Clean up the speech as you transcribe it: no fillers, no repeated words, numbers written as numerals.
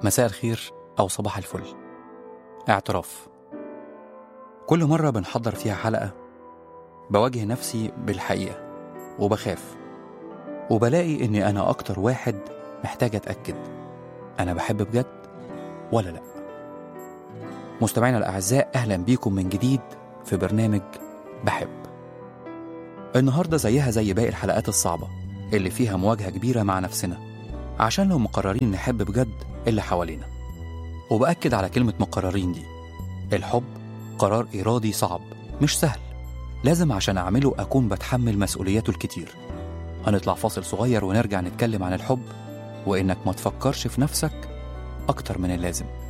مساء الخير أو صباح الفل. اعتراف. كل مرة بنحضر فيها حلقة بواجه نفسي بالحقيقة وبخاف، وبلاقي إني أنا أكتر واحد محتاج أتأكد أنا بحب بجد ولا لأ. مستمعينا الأعزاء، أهلا بيكم من جديد في برنامج بحب. النهاردة زيها زي باقي الحلقات الصعبة اللي فيها مواجهة كبيرة مع نفسنا، عشان لو مقررين نحب بجد اللي حوالينا. وبأكد على كلمة مقررين دي، الحب قرار إرادي صعب مش سهل، لازم عشان أعمله أكون بتحمل مسؤولياته الكتير. هنطلع فاصل صغير ونرجع نتكلم عن الحب، وإنك ما تفكرش في نفسك أكتر من اللازم.